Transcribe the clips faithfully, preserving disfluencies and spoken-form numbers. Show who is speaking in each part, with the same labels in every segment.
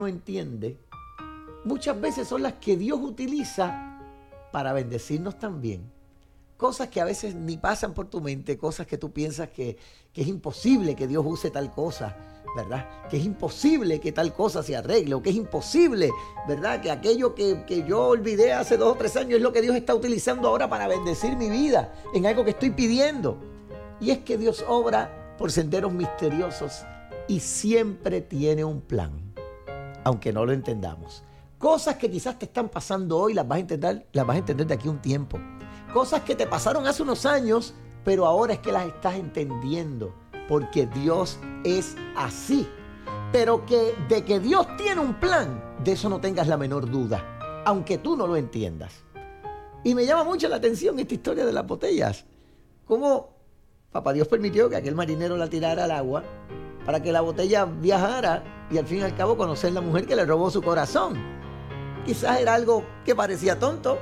Speaker 1: no entiende, muchas veces son las que Dios utiliza para bendecirnos también. Cosas que a veces ni pasan por tu mente, cosas que tú piensas que, que es imposible que Dios use tal cosa, ¿verdad? Que es imposible que tal cosa se arregle, o que es imposible, ¿verdad? Que aquello que, que yo olvidé hace dos o tres años es lo que Dios está utilizando ahora para bendecir mi vida en algo que estoy pidiendo. Y es que Dios obra por senderos misteriosos y siempre tiene un plan, aunque no lo entendamos. Cosas que quizás te están pasando hoy las vas a entender, las vas a entender de aquí a un tiempo. Cosas que te pasaron hace unos años, pero ahora es que las estás entendiendo, porque Dios es así. Pero que de que Dios tiene un plan, de eso no tengas la menor duda, aunque tú no lo entiendas. Y me llama mucho la atención esta historia de las botellas. Cómo Papá Dios permitió que aquel marinero la tirara al agua para que la botella viajara y al fin y al cabo conocer la mujer que le robó su corazón. Quizás era algo que parecía tonto,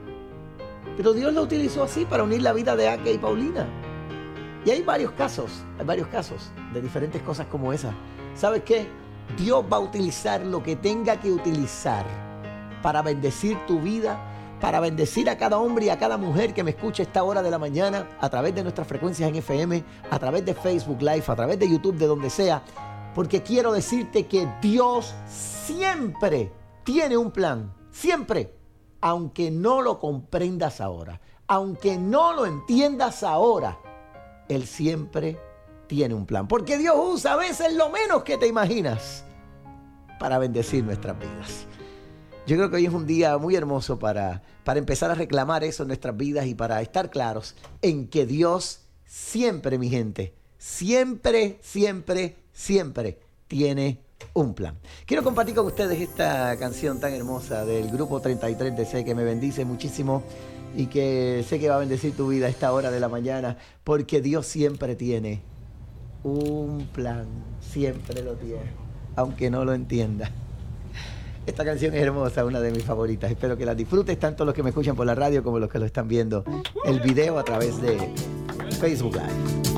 Speaker 1: pero Dios lo utilizó así para unir la vida de Ake y Paulina. Y hay varios casos, hay varios casos de diferentes cosas como esa. ¿Sabes qué? Dios va a utilizar lo que tenga que utilizar para bendecir tu vida, para bendecir a cada hombre y a cada mujer que me escucha a esta hora de la mañana a través de nuestras frecuencias en F M, a través de Facebook Live, a través de YouTube, de donde sea. Porque quiero decirte que Dios siempre tiene un plan, siempre. Aunque no lo comprendas ahora, aunque no lo entiendas ahora, Él siempre tiene un plan. Porque Dios usa a veces lo menos que te imaginas para bendecir nuestras vidas. Yo creo que hoy es un día muy hermoso para, para empezar a reclamar eso en nuestras vidas y para estar claros en que Dios siempre, mi gente, siempre, siempre, siempre tiene un plan. Quiero compartir con ustedes esta canción tan hermosa del grupo treinta y tres D C que me bendice muchísimo y que sé que va a bendecir tu vida a esta hora de la mañana, porque Dios siempre tiene un plan, siempre lo tiene, aunque no lo entienda. Esta canción es hermosa, una de mis favoritas. Espero que la disfrutes, tanto los que me escuchan por la radio como los que lo están viendo el video a través de Facebook Live.